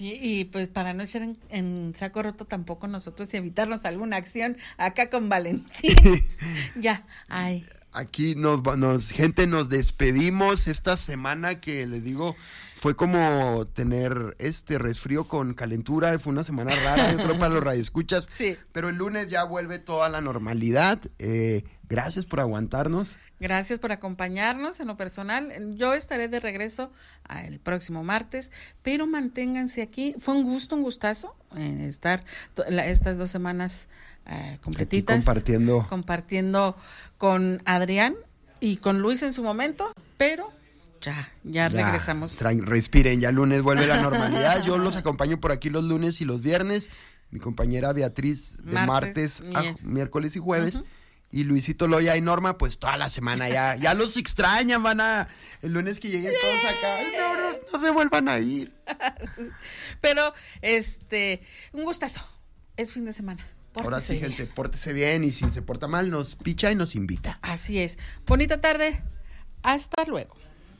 Y pues para no echar en saco roto tampoco nosotros y evitarnos alguna acción acá con Valentín. Ya, ay. Aquí nos despedimos esta semana que les digo, fue como tener resfrío con calentura, fue una semana rara, yo creo para los radioescuchas, sí. Pero el lunes ya vuelve toda la normalidad. Gracias por aguantarnos. Gracias por acompañarnos. En lo personal, yo estaré de regreso el próximo martes, pero manténganse aquí. Fue un gustazo estar estas 2 semanas completitas. Aquí compartiendo con Adrián y con Luis en su momento, pero ya regresamos. Respiren, ya lunes vuelve la normalidad. Yo los acompaño por aquí los lunes y los viernes. Mi compañera Beatriz de martes miércoles y jueves. Uh-huh. Y Luisito Loya y Norma, pues toda la semana ya los extrañan, el lunes que lleguen todos acá, no se vuelvan a ir. Pero, un gustazo, es fin de semana. Ahora sí, gente, pórtese bien y si se porta mal nos picha y nos invita. Así es. Bonita tarde, hasta luego.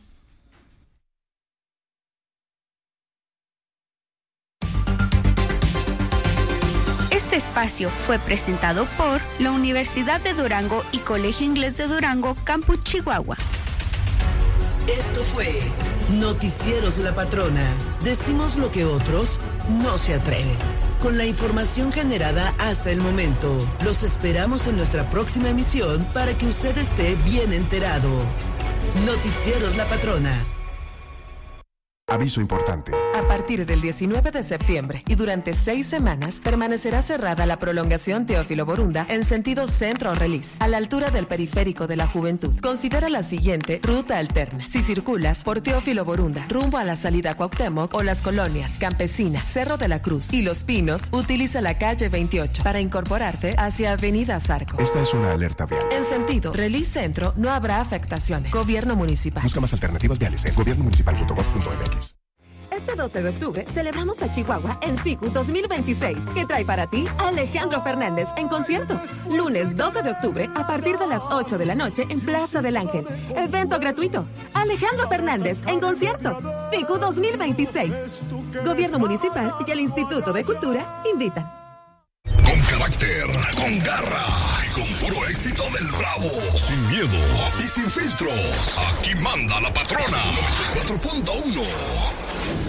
Este espacio fue presentado por la Universidad de Durango y Colegio Inglés de Durango, Campus Chihuahua. Esto fue Noticieros La Patrona. Decimos lo que otros no se atreven. Con la información generada hasta el momento, los esperamos en nuestra próxima emisión para que usted esté bien enterado. Noticieros La Patrona. Aviso importante. A partir del 19 de septiembre y durante 6 semanas permanecerá cerrada la prolongación Teófilo Borunda en sentido centro-Orleans, a la altura del periférico de la Juventud. Considera la siguiente ruta alterna. Si circulas por Teófilo Borunda rumbo a la salida Cuauhtémoc o las colonias Campesina, Cerro de la Cruz y Los Pinos, utiliza la calle 28 para incorporarte hacia Avenida Zarco. Esta es una alerta vial. En sentido Orleans Centro no habrá afectaciones. Gobierno Municipal. Busca más alternativas viales en gobiernomunicipal.gov.mx. Este 12 de octubre celebramos a Chihuahua en FICU 2026, que trae para ti a Alejandro Fernández en concierto. Lunes 12 de octubre a partir de las 8 de la noche en Plaza del Ángel. Evento gratuito. Alejandro Fernández en concierto. FICU 2026. Gobierno Municipal y el Instituto de Cultura invitan. Con carácter, con garra y con puro éxito del rabo. Sin miedo y sin filtros. Aquí manda la patrona. 4.1.